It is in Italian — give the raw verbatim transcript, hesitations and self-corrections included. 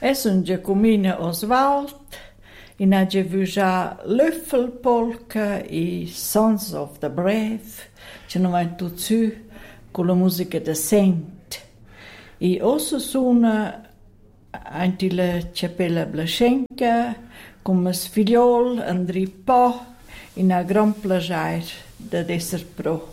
Es un Giacomino Oswald, in ha vu già Löffelpolka e Sons of the Brave, che non va tutto su con la musica de Saint. E osso suona anche la Cappella Blaschenka, come sfigliol Andri Po, in ha gran piacere di essere pro.